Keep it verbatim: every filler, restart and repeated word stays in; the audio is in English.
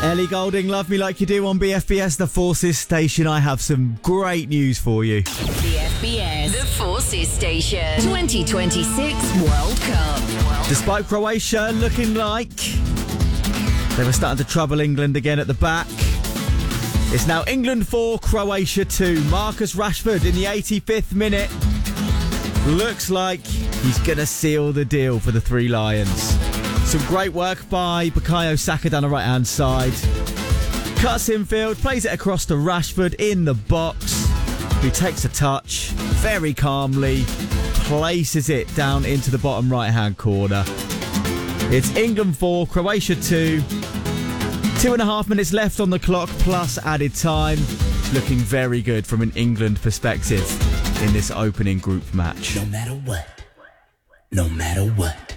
Ellie Goulding, Love Me Like You Do on B F B S, the Forces Station. I have some great news for you. B F B S, the Forces Station, twenty twenty-six World Cup. Despite Croatia looking like they were starting to trouble England again at the back, it's now England four, Croatia two. Marcus Rashford in the eighty-fifth minute. Looks like he's going to seal the deal for the Three Lions. Some great work by Bukayo Saka down the right-hand side. Cuts infield, plays it across to Rashford in the box, who takes a touch, very calmly places it down into the bottom right-hand corner. It's England four, Croatia two. Two and a half minutes left on the clock, plus added time. Looking very good from an England perspective in this opening group match. No matter what, no matter what.